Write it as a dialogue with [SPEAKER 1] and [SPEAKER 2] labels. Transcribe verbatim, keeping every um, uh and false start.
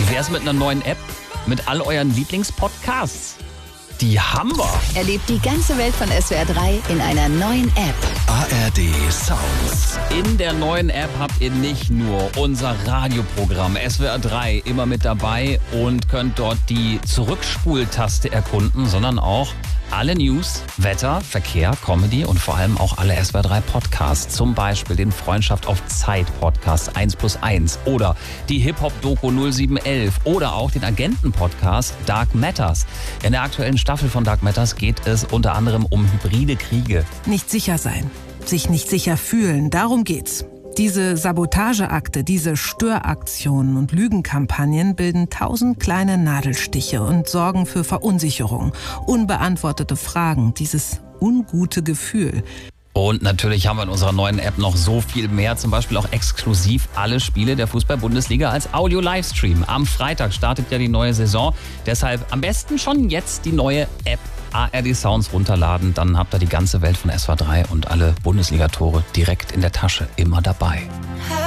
[SPEAKER 1] Wie wär's mit einer neuen App mit all euren Lieblingspodcasts? Die haben wir.
[SPEAKER 2] Erlebt die ganze Welt von S W R drei in einer neuen App.
[SPEAKER 3] A R D Sounds.
[SPEAKER 1] In der neuen App habt ihr nicht nur unser Radioprogramm S W R drei immer mit dabei und könnt dort die Zurückspultaste erkunden, sondern auch alle News, Wetter, Verkehr, Comedy und vor allem auch alle S W R drei Podcasts. Zum Beispiel den Freundschaft auf Zeit Podcast eins plus eins oder die Hip-Hop-Doku null sieben elf oder auch den Agenten-Podcast Dark Matters. In der aktuellen Staffel von Dark Matters geht es unter anderem um hybride Kriege.
[SPEAKER 4] Nicht sicher sein, sich nicht sicher fühlen, darum geht's. Diese Sabotageakte, diese Störaktionen und Lügenkampagnen bilden tausend kleine Nadelstiche und sorgen für Verunsicherung, unbeantwortete Fragen, dieses ungute Gefühl.
[SPEAKER 1] Und natürlich haben wir in unserer neuen App noch so viel mehr, zum Beispiel auch exklusiv alle Spiele der Fußball-Bundesliga als Audio-Livestream. Am Freitag startet ja die neue Saison, deshalb am besten schon jetzt die neue App A R D Sounds runterladen, dann habt ihr die ganze Welt von S W R drei und alle Bundesliga-Tore direkt in der Tasche, immer dabei.